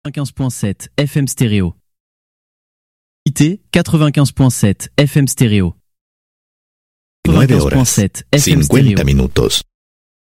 95.7 FM stéréo. IT 95.7 FM stéréo. 9 horas, 95.7 FM 50 stéréo. minutos.